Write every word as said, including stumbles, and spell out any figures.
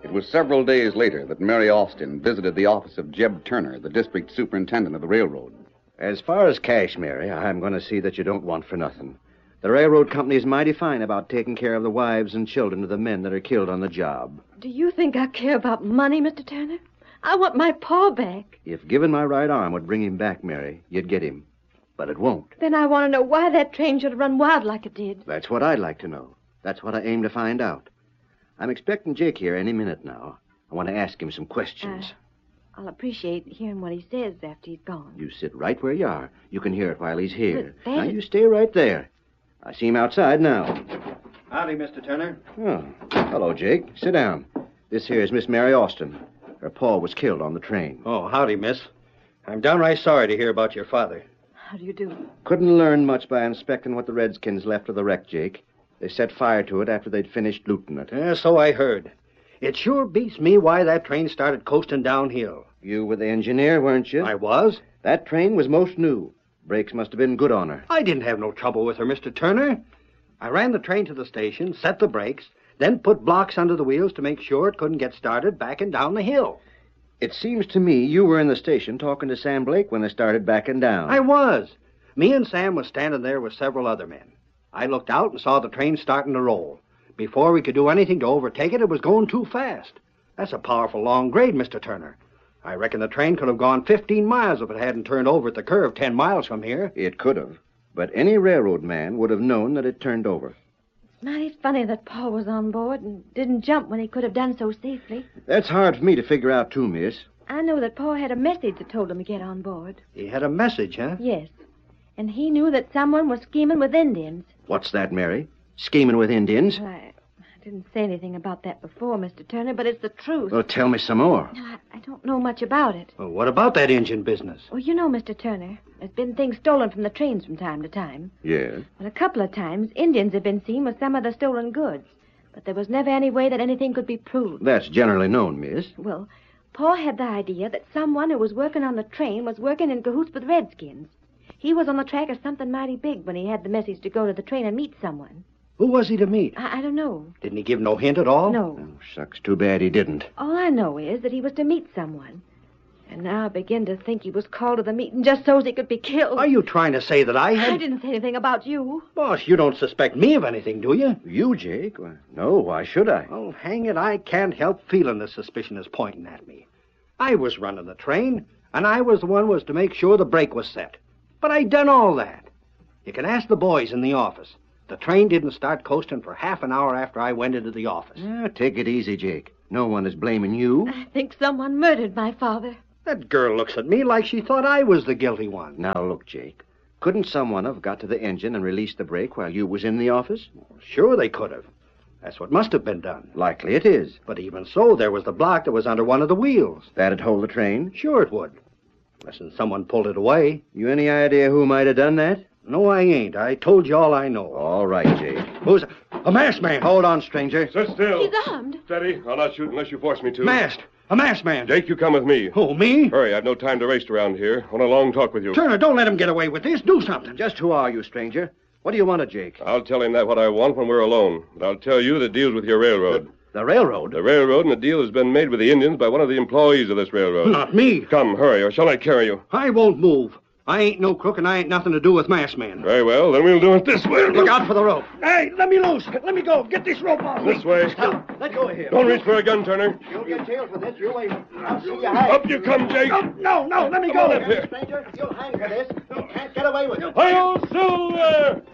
It was several days later that Mary Austin visited the office of Jeb Turner, the district superintendent of the railroad. As far as cash, Mary, I'm going to see that you don't want for nothing. The railroad company is mighty fine about taking care of the wives and children of the men that are killed on the job. Do you think I care about money, Mister Turner? I want my pa back. If given my right arm would bring him back, Mary, you'd get him. But it won't. Then I want to know why that train should have run wild like it did. That's what I'd like to know. That's what I aim to find out. I'm expecting Jake here any minute now. I want to ask him some questions. Uh, I'll appreciate hearing what he says after he's gone. You sit right where you are. You can hear it while he's here. But that... Now, you stay right there. I see him outside now. Howdy, Mister Turner. Oh, hello, Jake. Sit down. This here is Miss Mary Austin. Her pa was killed on the train. Oh, howdy, miss. I'm downright sorry to hear about your father. How do you do? Couldn't learn much by inspecting what the Redskins left of the wreck, Jake. They set fire to it after they'd finished looting it. Yeah, so I heard. It sure beats me why that train started coasting downhill. You were the engineer, weren't you? I was. That train was most new. Brakes must have been good on her. I didn't have no trouble with her, Mister Turner. I ran the train to the station, set the brakes, then put blocks under the wheels to make sure it couldn't get started backing down the hill. It seems to me you were in the station talking to Sam Blake when they started backing down. I was. Me and Sam was standing there with several other men. I looked out and saw the train starting to roll. Before we could do anything to overtake it, it was going too fast. That's a powerful long grade, Mister Turner. I reckon the train could have gone fifteen miles if it hadn't turned over at the curve ten miles from here. It could have. But any railroad man would have known that it turned over. It's mighty funny that Pa was on board and didn't jump when he could have done so safely. That's hard for me to figure out, too, miss. I know that Pa had a message that told him to get on board. He had a message, huh? Yes. And he knew that someone was scheming with Indians. What's that, Mary? Scheming with Indians? Well, I, I didn't say anything about that before, Mister Turner, but it's the truth. Well, tell me some more. No, I, I don't know much about it. Well, what about that engine business? Well, you know, Mister Turner, there's been things stolen from the trains from time to time. Yes. But a couple of times, Indians have been seen with some of the stolen goods. But there was never any way that anything could be proved. That's generally known, miss. Well, Pa had the idea that someone who was working on the train was working in cahoots with Redskins. He was on the track of something mighty big when he had the message to go to the train and meet someone. Who was he to meet? I, I don't know. Didn't he give no hint at all? No. Oh, shucks, too bad he didn't. All I know is that he was to meet someone. And now I begin to think he was called to the meeting just so he could be killed. Are you trying to say that I had... I didn't say anything about you. Boss, you don't suspect me of anything, do you? You, Jake? Well, no, why should I? Oh, hang it, I can't help feeling the suspicion is pointing at me. I was running the train, and I was the one who was to make sure the brake was set. But I done all that. You can ask the boys in the office. The train didn't start coasting for half an hour after I went into the office. Yeah, take it easy, Jake. No one is blaming you. I think someone murdered my father. That girl looks at me like she thought I was the guilty one. Now, look, Jake. Couldn't someone have got to the engine and released the brake while you was in the office? Sure they could have. That's what must have been done. Likely it is. But even so, there was the block that was under one of the wheels. That'd hold the train? Sure it would. Unless someone pulled it away. You any idea who might have done that? No, I ain't. I told you all I know. All right, Jake. Who's... A masked man. Hold on, stranger. Sit still. He's armed. Steady. I'll not shoot unless you force me to. Masked. A masked man. Jake, you come with me. Who, me? Hurry, I've no time to race around here. I want a long talk with you. Turner, don't let him get away with this. Do something. Just who are you, stranger? What do you want of Jake? I'll tell him that what I want when we're alone. But I'll tell you that deals with your railroad. The, the railroad? The railroad, and the deal has been made with the Indians by one of the employees of this railroad. Not me. Come, hurry, or shall I carry you? I won't move. I ain't no crook, and I ain't nothing to do with masked men. Very well, then we'll do it this way. Look out for the rope. Hey, let me loose. Let me go. Get this rope off. This way. Stop. Let go of him. Don't reach for a gun, Turner. You'll get jailed for this. You wait. I'll see you hang. Up you come, Jake. No, no, no. Let me go. Come on up here. Stranger, you'll hang for this. You can't get away with it. Hi-yo, Silver!